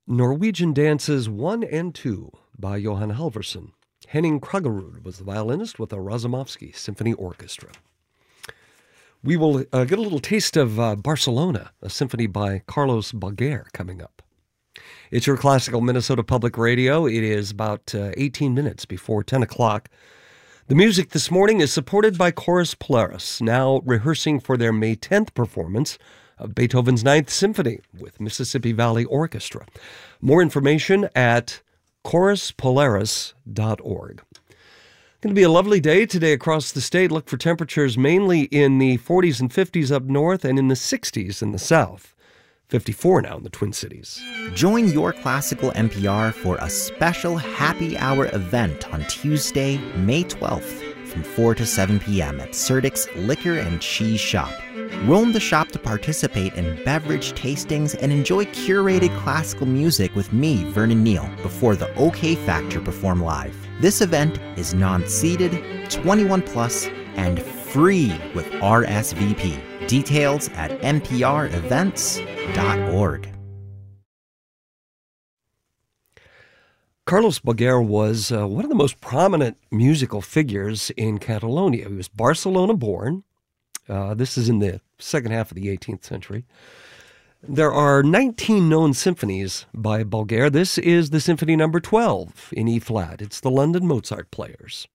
Norwegian Dances 1 and 2 by Johan Halvorsen. Henning Kraggerud was the violinist with the Razumovsky Symphony Orchestra. We will get a little taste of Barcelona, a symphony by Carlos Boger coming up. It's your classical Minnesota Public Radio. It is about 18 minutes before 10 o'clock. The music this morning is supported by Chorus Polaris, now rehearsing for their May 10th performance of Beethoven's Ninth Symphony with Mississippi Valley Orchestra. More information at choruspolaris.org. Going to be a lovely day today across the state. Look for temperatures mainly in the 40s and 50s up north and in the 60s in the south. 54 now in the Twin Cities. Join your classical NPR for a special happy hour event on Tuesday, May 12th from 4 to 7 p.m. at Surtick's Liquor and Cheese Shop. Roam the shop to participate in beverage tastings and enjoy curated classical music with me, Vernon Neal, before the OK Factor perform live. This event is non-seated, 21 plus, and free with RSVP. Details at nprevents.org. Carlos Boger was one of the most prominent musical figures in Catalonia. He was Barcelona-born. This is in the second half of the 18th century. There are 19 known symphonies by Boger. This is the Symphony number 12 in E-flat. It's the London Mozart Players.